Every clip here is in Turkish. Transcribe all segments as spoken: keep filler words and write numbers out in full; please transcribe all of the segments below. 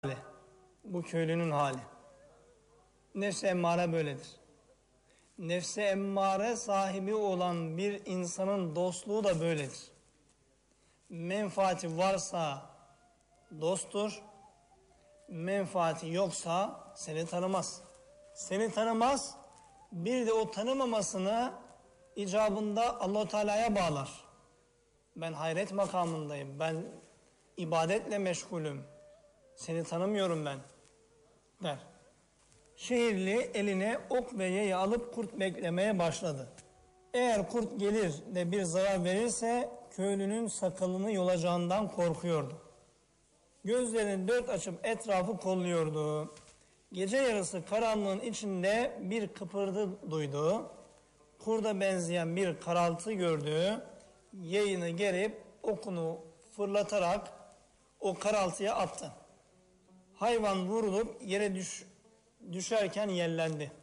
Bu köylünün hali. Nefs-i emmare böyledir. Nefs-i emmare sahibi olan bir insanın dostluğu da böyledir. Menfaati varsa dosttur, menfaati yoksa seni tanımaz. Seni tanımaz, bir de o tanımamasını icabında Allah-u Teala'ya bağlar. Ben hayret makamındayım, ben ibadetle meşgulüm, seni tanımıyorum ben der. Şehirli eline ok ve yayı alıp kurt beklemeye başladı. Eğer kurt gelir de bir zarar verirse köylünün sakalını yolacağından korkuyordu. Gözlerini dört açıp etrafı kolluyordu. Gece yarısı karanlığın içinde bir kıpırdı duydu. Kurda benzeyen bir karaltı gördü. Yayını gerip okunu fırlatarak o karaltıya attı. Hayvan vurulup yere düş, düşerken yellendi.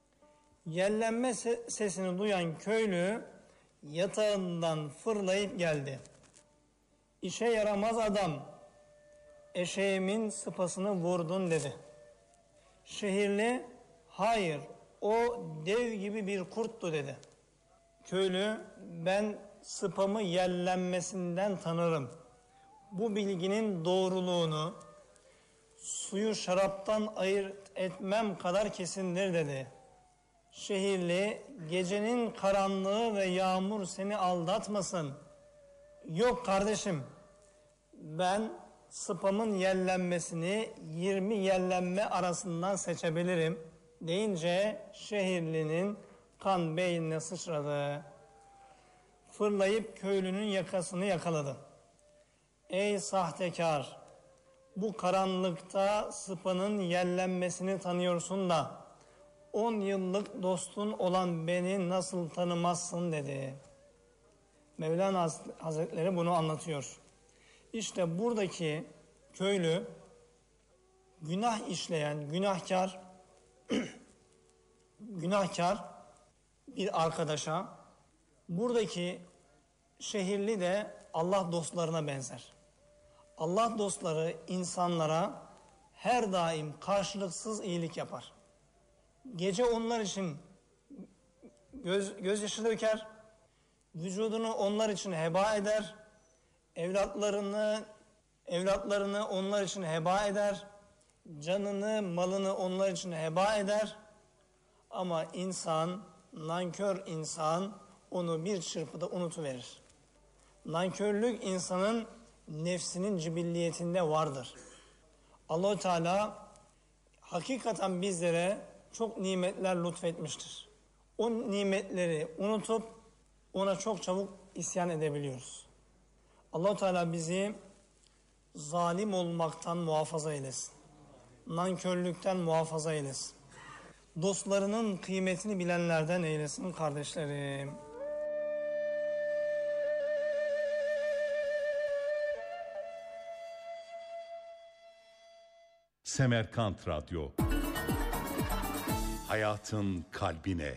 Yellenme sesini duyan köylü yatağından fırlayıp geldi. İşe yaramaz adam, eşeğimin sıpasını vurdun dedi. Şehirli, hayır o dev gibi bir kurttu dedi. Köylü, ben sıpamı yellenmesinden tanırım. Bu bilginin doğruluğunu suyu şaraptan ayırt etmem kadar kesindir dedi. Şehirli, gecenin karanlığı ve yağmur seni aldatmasın. Yok kardeşim, ben sıpamın yellenmesini yirmi yellenme arasından seçebilirim deyince şehirlinin kan beynine sıçradı. Fırlayıp köylünün yakasını yakaladı. Ey sahtekar, bu karanlıkta sıpanın yellenmesini tanıyorsun da on yıllık dostun olan beni nasıl tanımazsın dedi. Mevlana Hazretleri bunu anlatıyor. İşte buradaki köylü günah işleyen günahkar günahkar bir arkadaşa, buradaki şehirli de Allah dostlarına benzer. Allah dostları insanlara her daim karşılıksız iyilik yapar. Gece onlar için göz, gözyaşı döker, vücudunu onlar için heba eder, evlatlarını evlatlarını onlar için heba eder, canını, malını onlar için heba eder. Ama insan, nankör insan onu bir çırpıda unutuverir. Nankörlük insanın nefsinin cibilliyetinde vardır. Allah-u Teala hakikaten bizlere çok nimetler lütfetmiştir. O nimetleri unutup ona çok çabuk isyan edebiliyoruz. Allah-u Teala bizi zalim olmaktan muhafaza eylesin. Nankörlükten muhafaza eylesin. Dostlarının kıymetini bilenlerden eylesin kardeşlerim. Semerkant Radyo, hayatın kalbine.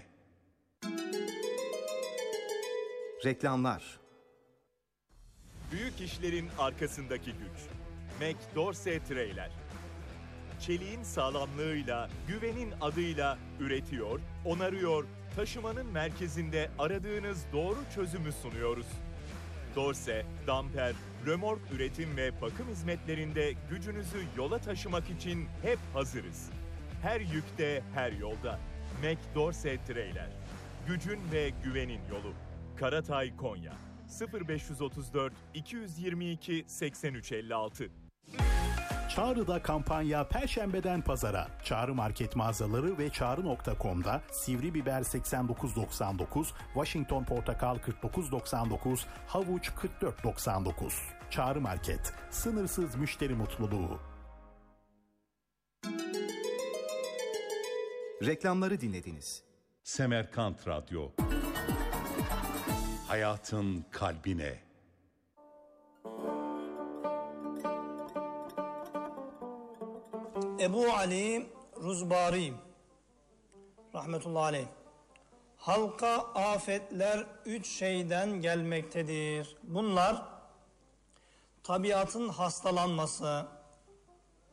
Reklamlar. Büyük işlerin arkasındaki güç. McDorsey Trailer. Çeliğin sağlamlığıyla, güvenin adıyla üretiyor, onarıyor, taşımanın merkezinde aradığınız doğru çözümü sunuyoruz. Dorse, damper, römork üretim ve bakım hizmetlerinde gücünüzü yola taşımak için hep hazırız. Her yükte, her yolda. McDorsey Trailer. Gücün ve güvenin yolu. Karatay, Konya. sıfır beş otuz dört iki yüz yirmi iki seksen üç elli altı. Çağrı'da kampanya Perşembeden Pazara. Çağrı Market mağazaları ve çağrı nokta com'da sivri biber seksen dokuz doksan dokuz, Washington portakal kırk dokuz doksan dokuz, havuç kırk dört doksan dokuz. Çağrı Market, sınırsız müşteri mutluluğu. Reklamları dinlediniz. Semerkant Radyo, hayatın kalbine. Ebu Ali Ruzbari rahmetullahi aleyh, halka afetler üç şeyden gelmektedir. Bunlar tabiatın hastalanması,